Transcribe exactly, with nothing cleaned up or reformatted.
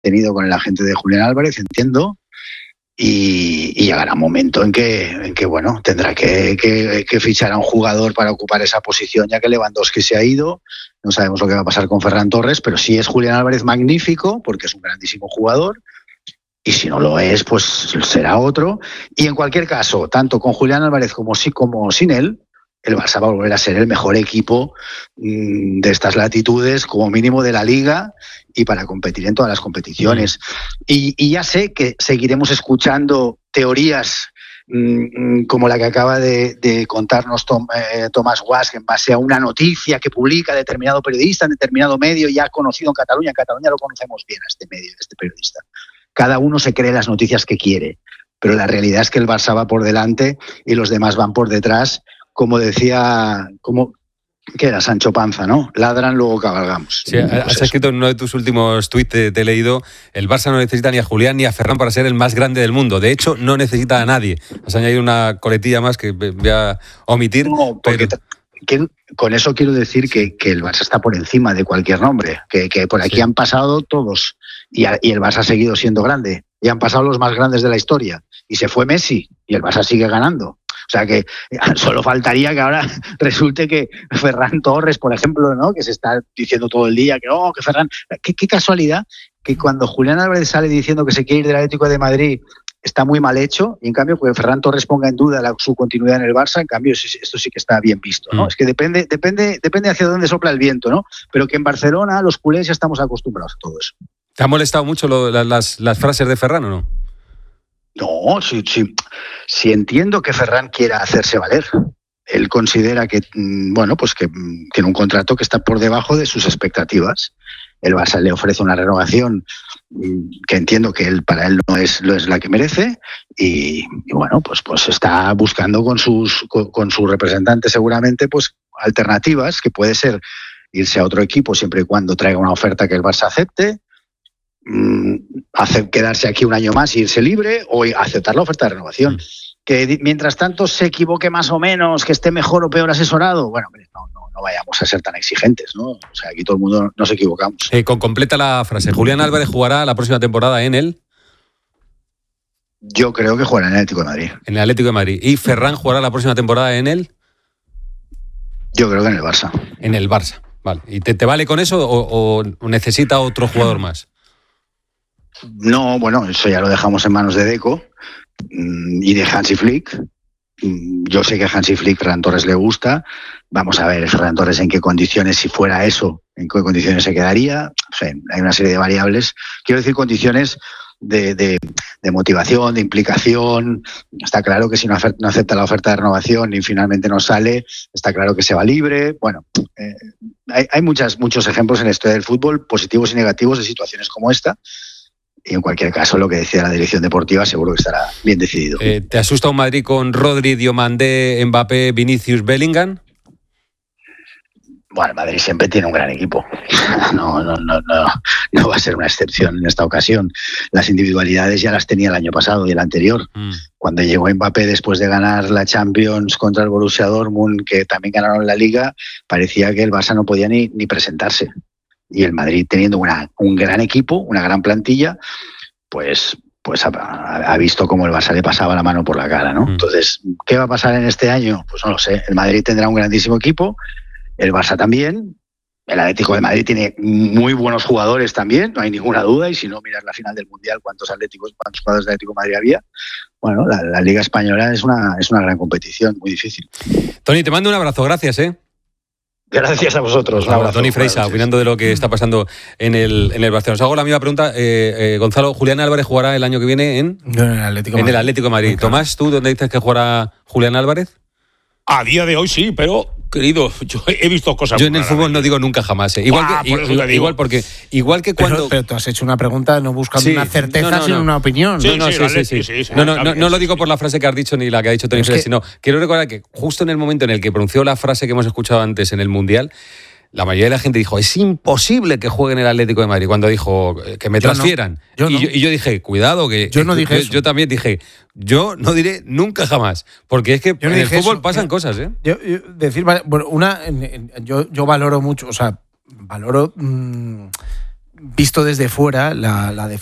tenido con el agente de Julián Álvarez, entiendo, y, y llegará un momento en que, en que bueno, tendrá que, que, que fichar a un jugador para ocupar esa posición, ya que Lewandowski se ha ido. No sabemos lo que va a pasar con Ferran Torres, pero si es Julián Álvarez, magnífico, porque es un grandísimo jugador. Y si no lo es, pues será otro. Y en cualquier caso, tanto con Julián Álvarez como, sí, como sin él, el Barça va a volver a ser el mejor equipo mmm, de estas latitudes, como mínimo de la Liga, y para competir en todas las competiciones. Y, y ya sé que seguiremos escuchando teorías mmm, como la que acaba de, de contarnos Tom, eh, Tomás Guas, en base a una noticia que publica determinado periodista en determinado medio, ya conocido en Cataluña. En Cataluña lo conocemos bien a este medio, a este periodista. Cada uno se cree las noticias que quiere, pero la realidad es que el Barça va por delante y los demás van por detrás, como decía, como que era Sancho Panza, ¿no? Ladran, luego cabalgamos. Sí, has pues escrito en uno de tus últimos tuits, te, te he leído, el Barça no necesita ni a Julián ni a Ferran para ser el más grande del mundo. De hecho, no necesita a nadie. Has añadido una coletilla más que voy a omitir. No, porque pero... que, con eso quiero decir que, que el Barça está por encima de cualquier nombre, que, que por aquí sí. Han pasado todos y, a, y el Barça ha seguido siendo grande. Y han pasado los más grandes de la historia. Y se fue Messi y el Barça sigue ganando. O sea que solo faltaría que ahora resulte que Ferran Torres, por ejemplo, ¿no? Que se está diciendo todo el día que oh, que Ferran... Qué, qué casualidad que cuando Julián Álvarez sale diciendo que se quiere ir del Atlético de Madrid está muy mal hecho, y en cambio que Ferran Torres ponga en duda la, su continuidad en el Barça, en cambio esto sí que está bien visto, ¿no? Mm. Es que depende, depende, depende hacia dónde sopla el viento, ¿no? Pero que en Barcelona los culés ya estamos acostumbrados a todo eso. ¿Te ha molestado mucho lo, las, las frases de Ferran o no? No, sí, sí, sí entiendo que Ferran quiera hacerse valer. Él considera que, bueno, pues que tiene un contrato que está por debajo de sus expectativas. El Barça le ofrece una renovación que entiendo que él, para él no es, no es la que merece, y, y bueno, pues, pues está buscando con sus, con, con sus representantes seguramente pues alternativas, que puede ser irse a otro equipo siempre y cuando traiga una oferta que el Barça acepte, hacer quedarse aquí un año más e irse libre, o aceptar la oferta de renovación. Mm. Que mientras tanto se equivoque más o menos, que esté mejor o peor asesorado, bueno, no, no, no vayamos a ser tan exigentes, ¿no? O sea, aquí todo el mundo nos equivocamos. Eh, con, completa la frase. ¿Julián Álvarez jugará la próxima temporada en el? Yo creo que jugará en el Atlético de Madrid. En el Atlético de Madrid. ¿Y Ferran jugará la próxima temporada en el? Yo creo que en el Barça. En el Barça, vale. ¿Y te, te vale con eso o, o necesita otro jugador más? No, bueno, eso ya lo dejamos en manos de Deco y de Hansi Flick. Yo sé que a Hansi Flick Ferran Torres le gusta. Vamos a ver Ferran Torres en qué condiciones, si fuera eso, en qué condiciones se quedaría. O sea, hay una serie de variables. Quiero decir condiciones de, de, de motivación, de implicación. Está claro que si no acepta la oferta de renovación y finalmente no sale, está claro que se va libre. Bueno, eh, hay, hay muchas, muchos ejemplos en la historia del fútbol, positivos y negativos, de situaciones como esta. Y en cualquier caso, lo que decía la dirección deportiva seguro que estará bien decidido. Eh, ¿Te asusta un Madrid con Rodri, Diomandé, Mbappé, Vinicius, Bellingham? Bueno, el Madrid siempre tiene un gran equipo. No, no, no, no, no va a ser una excepción en esta ocasión. Las individualidades ya las tenía el año pasado y el anterior. Mm. Cuando llegó Mbappé después de ganar la Champions contra el Borussia Dortmund, que también ganaron la Liga, parecía que el Barça no podía ni, ni presentarse. Y el Madrid, teniendo una, un gran equipo, una gran plantilla, pues, pues ha, ha visto cómo el Barça le pasaba la mano por la cara, ¿no? Mm. Entonces, ¿qué va a pasar en este año? Pues no lo sé. El Madrid tendrá un grandísimo equipo, el Barça también. El Atlético de Madrid tiene muy buenos jugadores también, no hay ninguna duda. Y si no, miras la final del Mundial, cuántos atléticos, cuántos jugadores de Atlético de Madrid había. Bueno, la, la Liga Española es una, es una gran competición, muy difícil. Toni, te mando un abrazo, gracias, ¿eh? Gracias a vosotros. Un abrazo. Toni Freisa, opinando de lo que está pasando en el, en el Barcelona. Os hago la misma pregunta. Eh, eh, Gonzalo, ¿Julián Álvarez jugará el año que viene en? No, en el Atlético en Madrid. el Atlético de Madrid. Claro. Tomás, ¿tú dónde dices que jugará Julián Álvarez? A día de hoy sí, pero, querido, yo he visto cosas. Yo en el fútbol no digo nunca jamás. ¿eh? Igual, ah, que, igual, igual porque igual que cuando. Pero, pero tú has hecho una pregunta no buscando sí, una certeza, no, no, sino no. una opinión. Sí, no, no, sí, sí, sí, sí, sí. No, no, no, no lo digo por la frase que has dicho ni la que ha dicho Toni Freisa, que... sino quiero recordar que justo en el momento en el que pronunció la frase que hemos escuchado antes en el Mundial, la mayoría de la gente dijo, es imposible que juegue en el Atlético de Madrid, cuando dijo que me transfieran. Yo no, yo y, no. yo, y yo dije, cuidado, que yo no dije yo, eso. Yo también dije, yo no diré nunca jamás, porque es que yo no en el fútbol eso. pasan yo, cosas, ¿eh? Yo, yo decir, bueno, una, yo, yo valoro mucho, o sea, valoro mmm, visto desde fuera, la, la defensa